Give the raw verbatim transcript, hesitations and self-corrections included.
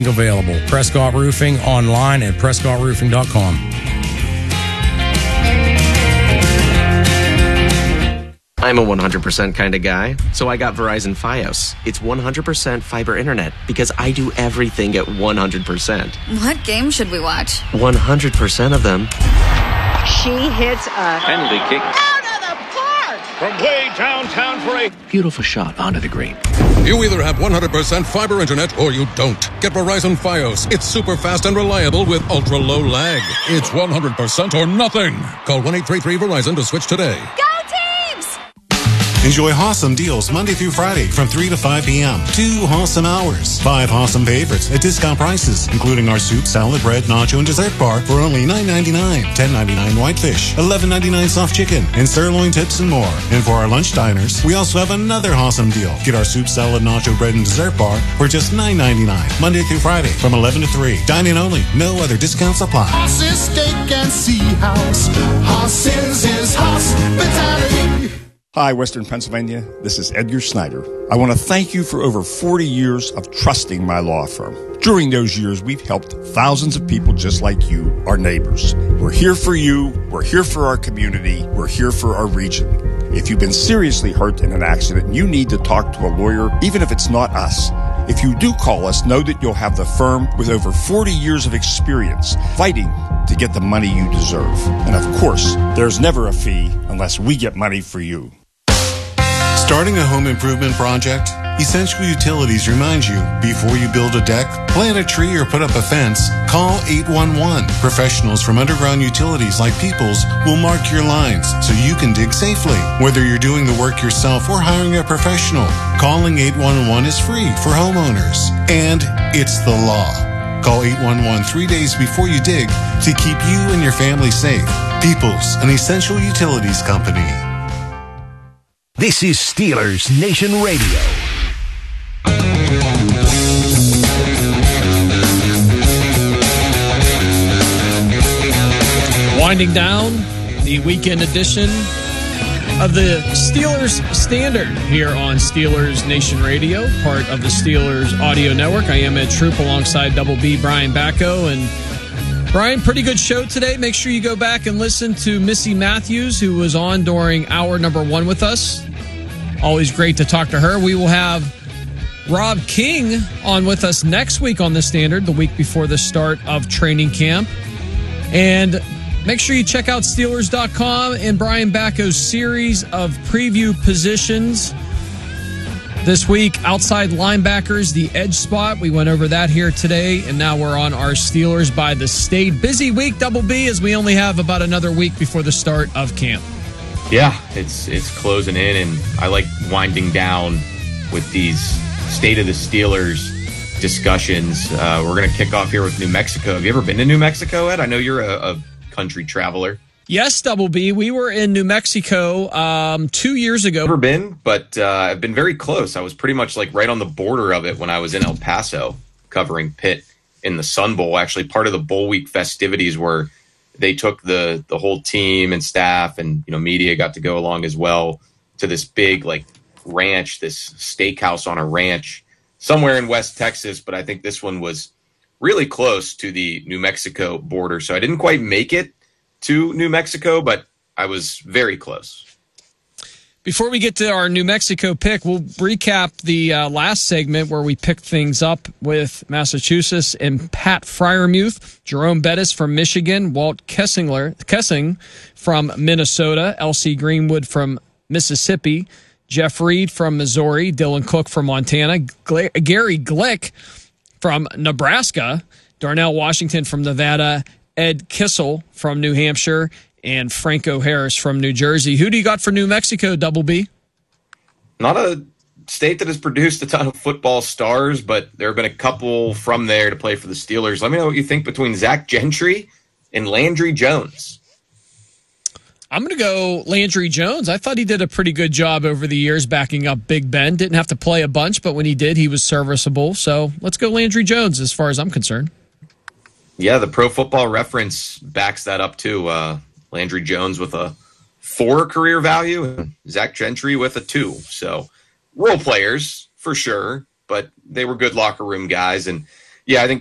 Available. Prescott Roofing online at prescott roofing dot com. I'm a one hundred percent kind of guy, so I got Verizon Fios. It's one hundred percent fiber internet because I do everything at one hundred percent. What game should we watch? one hundred percent of them. She hits a penalty kick out of the park from way downtown for a beautiful shot onto the green. You either have one hundred percent fiber internet or you don't. Get Verizon Fios. It's super fast and reliable with ultra low lag. It's one hundred percent or nothing. Call one eight three three Verizon to switch today. Go Teams! Enjoy Hawsome deals Monday through Friday from three to five p.m. Two Hawsome hours. Five Hawsome favorites at discount prices, including our soup, salad, bread, nacho, and dessert bar for only nine ninety-nine, ten ninety-nine whitefish, eleven ninety-nine soft chicken, and sirloin tips and more. And for our lunch diners, we also have another Hawsome deal. Get our soup, salad, nacho, bread, and dessert bar for just nine ninety-nine, Monday through Friday from eleven to three. Dine-in only. No other discounts apply. Haas's Steak and Sea House. Haas's is hospitality. Hi, Western Pennsylvania. This is Edgar Snyder. I want to thank you for over forty years of trusting my law firm. During those years, we've helped thousands of people just like you, our neighbors. We're here for you. We're here for our community. We're here for our region. If you've been seriously hurt in an accident, you need to talk to a lawyer, even if it's not us. If you do call us, know that you'll have the firm with over forty years of experience fighting to get the money you deserve. And of course, there's never a fee unless we get money for you. Starting a home improvement project? Essential Utilities reminds you, before you build a deck, plant a tree, or put up a fence, call eight one one. Professionals from Underground Utilities like Peoples will mark your lines so you can dig safely. Whether you're doing the work yourself or hiring a professional, calling eight one one is free for homeowners. And it's the law. Call eight one one three days before you dig to keep you and your family safe. Peoples, an Essential Utilities company. This is Steelers Nation Radio. Winding down the weekend edition of the Steelers Standard here on Steelers Nation Radio, part of the Steelers Audio Network. I am Ed Troop alongside Double B, Brian Bacco. And Brian, pretty good show today. Make sure you go back and listen to Missy Matthews, who was on during hour number one with us. Always great to talk to her. We will have Rob King on with us next week on the Standard, the week before the start of training camp. And make sure you check out Steelers dot com and Brian Bacco's series of preview positions. This week, outside linebackers, the edge spot. We went over that here today, and now we're on our Steelers by the State. Busy week, Double B, as we only have about another week before the start of camp. Yeah, it's it's closing in, and I like winding down with these State of the Steelers discussions. Uh, we're going to kick off here with New Mexico. Have you ever been to New Mexico, Ed? I know you're a, a country traveler. Yes, Double B. We were in New Mexico um, two years ago. Never been, but uh, I've been very close. I was pretty much like right on the border of it when I was in El Paso covering Pitt in the Sun Bowl. Actually, part of the Bowl Week festivities were they took the the whole team and staff and you know media got to go along as well to this big like ranch, this steakhouse on a ranch somewhere in West Texas. But I think this one was really close to the New Mexico border. So I didn't quite make it to New Mexico, but I was very close. Before we get to our New Mexico pick, we'll recap the uh, last segment where we picked things up with Massachusetts and Pat Freiermuth, Jerome Bettis from Michigan, Walt Kessingler, Kessing from Minnesota, L C Greenwood from Mississippi, Jeff Reed from Missouri, Dylan Cook from Montana, Gla- Gary Glick from Nebraska, Darnell Washington from Nevada, Ed Kissel from New Hampshire, and Franco Harris from New Jersey. Who do you got for New Mexico, Double B? Not a state that has produced a ton of football stars, but there have been a couple from there to play for the Steelers. Let me know what you think between Zach Gentry and Landry Jones. I'm going to go Landry Jones. I thought he did a pretty good job over the years backing up Big Ben. Didn't have to play a bunch, but when he did, he was serviceable. So let's go Landry Jones as far as I'm concerned. Yeah, the Pro Football Reference backs that up too. Uh, Landry Jones with a four career value and Zach Gentry with a two. So role players for sure, but they were good locker room guys. And Yeah, I think